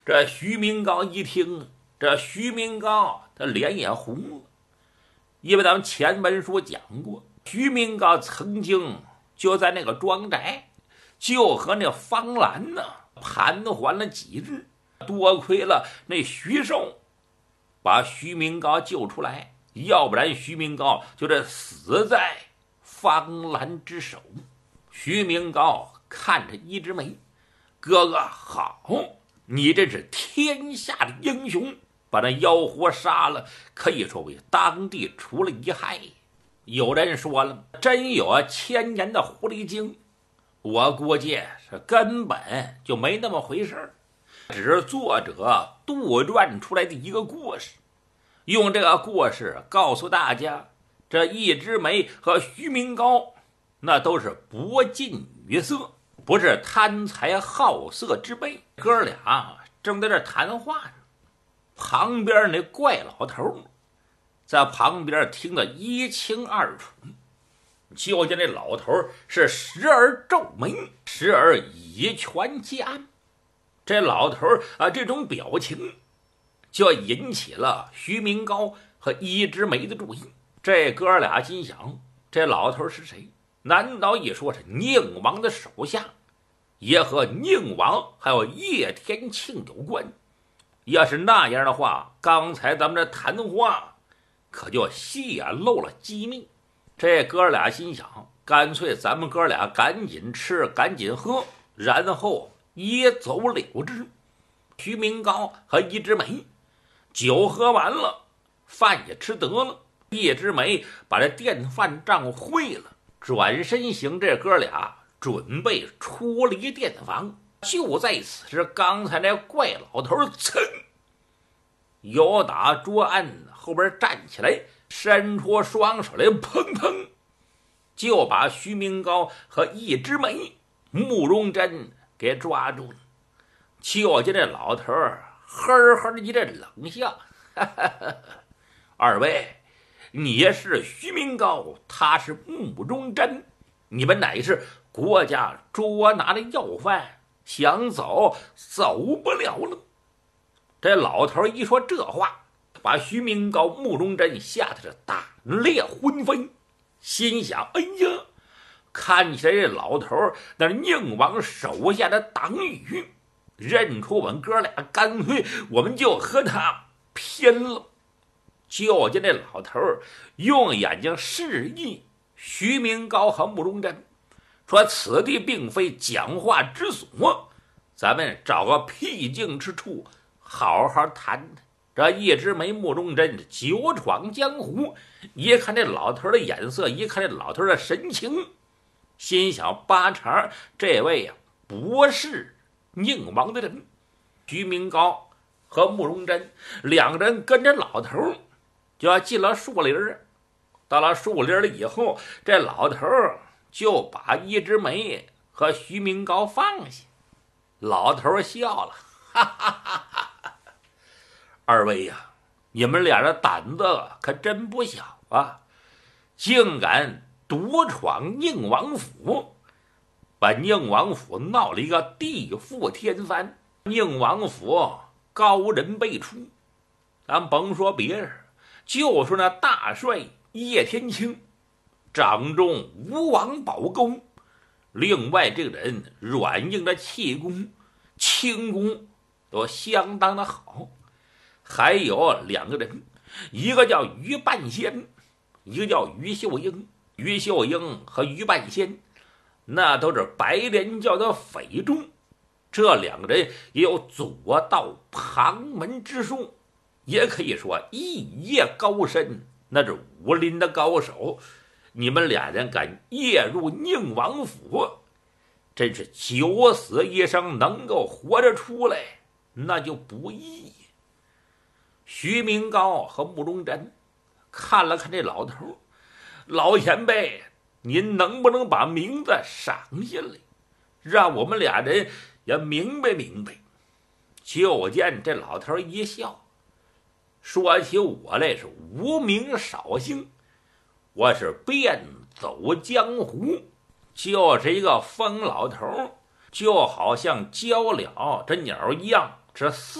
这徐明高一听，这徐明高他脸也红了，因为咱们前文书讲过，徐明高曾经就在那个庄宅，就和那方兰呢盘桓了几日，多亏了那徐寿把徐明高救出来，要不然徐明高就这死在方兰之手。徐明高看着一枝梅，哥哥好，你这是天下的英雄，把那妖活杀了，可以说为当地除了一害。有人说了，真有1000年的狐狸精，我估计是根本就没那么回事，只是作者杜撰出来的一个故事，用这个故事告诉大家，这一枝梅和徐明高那都是博尽女色，不是贪财好色之辈。哥俩正在这谈话呢，旁边那怪老头在旁边听得一清二楚，就见这老头是时而皱眉，时而以拳击案。这老头这种表情就引起了徐明高和一枝梅的注意。这哥俩心想，这老头是谁？难道一说是宁王的手下，也和宁王还有叶天庆有关？要是那样的话，刚才咱们这谈话可就泄露了机密。这哥俩心想，干脆咱们哥俩赶紧吃赶紧喝，然后一走了之。徐明高和一枝梅酒喝完了，饭也吃得了，一枝梅把这电饭账汇了，转身行，这哥俩准备出离店房。就在此时，刚才那怪老头噌由打桌案后边站起来，伸出双手来，砰砰就把徐明高和一枝梅、慕容珍给抓住了。就见这老头呵呵的一阵冷笑，哈哈哈，二位，你是徐明高，他是慕容珍，你们乃是国家捉拿的要犯，想走走不了了。这老头一说这话，把徐明高、慕容珍吓得是胆裂魂飞，心想，哎呀，看起来这老头那是宁王手下的党羽，认出我们哥俩，干脆我们就和他拼了。就见这老头用眼睛示意徐明高和慕容珍，说此地并非讲话之所，咱们找个僻静之处好好谈谈。这一枝梅、慕容珍久闯江湖，一看这老头的眼色，一看这老头的神情，心想八成这位不是宁王的人。徐明高和慕容珍两人跟着老头就要进了树林，到了树林了以后，这老头就把一枝梅和徐明高放下。老头笑了，哈哈哈哈，二位呀，你们俩的胆子可真不小啊，竟敢独闯宁王府，把宁王府闹了一个地覆天翻。宁王府高人辈出，咱甭说别人，就说那大帅叶天庆掌中吴王宝钩，另外这个人软硬的气功、轻功都相当的好。还有2个人，一个叫于半仙，一个叫于秀英。于秀英和于半仙那都是白莲教的匪众，这2个人也有左道旁门之术，也可以说一夜高深，那是武林的高手。你们俩人敢夜入宁王府，真是九死一生，能够活着出来那就不易。徐明高和慕容珍看了看这老头，老前辈，您能不能把名字赏下来，让我们俩人也明白明白。就见这老头一笑，说起我来是无名少姓，我是遍走江湖，就是一个疯老头，就好像教了这鸟一样， 这